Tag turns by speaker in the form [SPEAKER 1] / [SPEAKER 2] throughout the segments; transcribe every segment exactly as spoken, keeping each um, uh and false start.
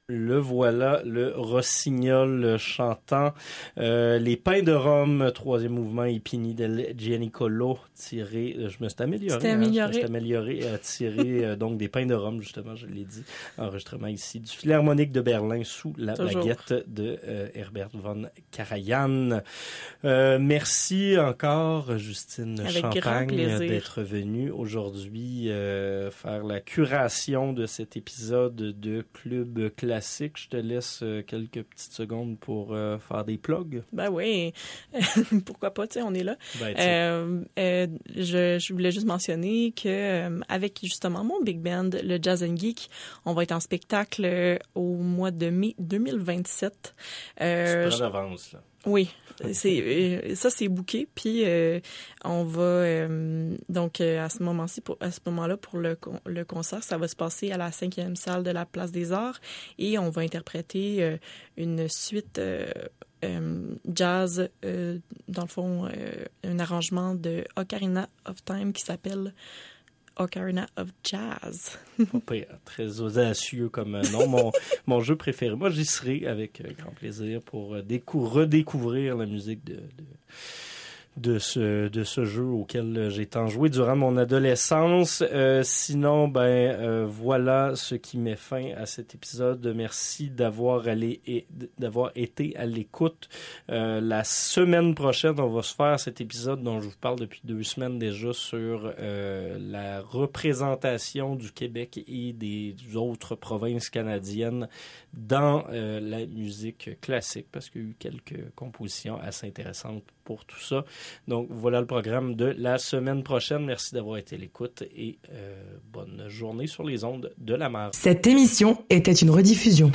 [SPEAKER 1] Le voilà, le rossignol chantant. Euh, les Pains de Rome, troisième mouvement, Ipini del Gianicolo, tiré, je me suis amélioré.
[SPEAKER 2] C'était amélioré.
[SPEAKER 1] Hein, je me suis amélioré, euh, tiré euh, donc des Pains de Rome, justement, je l'ai dit. Enregistrement ici du Philharmonique de Berlin sous la
[SPEAKER 2] Toujours.
[SPEAKER 1] baguette de euh, Herbert von Karajan. Euh, merci encore, Justine
[SPEAKER 2] Avec
[SPEAKER 1] Champagne,
[SPEAKER 2] grand plaisir.
[SPEAKER 1] d'être venue aujourd'hui euh, faire la curation de cet épisode de Club Classique. Je te laisse euh, quelques petites secondes pour euh, faire des plugs.
[SPEAKER 2] Ben oui, pourquoi pas, tu sais, on est là.
[SPEAKER 1] Ben,
[SPEAKER 2] euh, euh, je, je voulais juste mentionner que euh, avec justement mon Big Band, le Jazz and Geek, on va être en spectacle euh, au mois de mai deux mille vingt-sept. Euh,
[SPEAKER 1] tu prends d'avance, là.
[SPEAKER 2] Oui, c'est euh, ça c'est booké, puis euh, on va euh, donc euh, à ce moment-ci pour à ce moment-là pour le le concert, ça va se passer à la cinquième salle de la Place des Arts et on va interpréter euh, une suite euh, euh, jazz euh, dans le fond euh, un arrangement de Ocarina of Time qui s'appelle Ocarina of Jazz.
[SPEAKER 1] Pas pire, très audacieux comme nom. Mon, mon jeu préféré. Moi, j'y serai avec euh, grand plaisir pour euh, décou- redécouvrir la musique de, de, de, ce, de ce jeu auquel j'ai tant joué durant mon adolescence. Euh, sinon, ben euh, voilà ce qui met fin à cet épisode. Merci d'avoir, allé et, d'avoir été à l'écoute. Euh, la semaine prochaine, on va se faire cet épisode dont je vous parle depuis deux semaines déjà sur euh, la représentation du Québec et des autres provinces canadiennes dans euh, la musique classique, parce qu'il y a eu quelques compositions assez intéressantes pour tout ça. Donc, voilà le programme de la semaine prochaine. Merci d'avoir été à l'écoute et euh, bonne journée sur les ondes de la mer.
[SPEAKER 3] Cette émission était une rediffusion.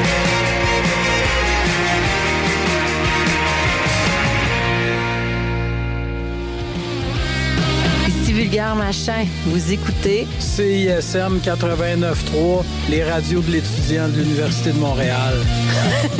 [SPEAKER 4] Ici Vulgaire Machin, vous écoutez
[SPEAKER 5] C I S M quatre-vingt-neuf trois, les radios de l'étudiant de l'Université de Montréal.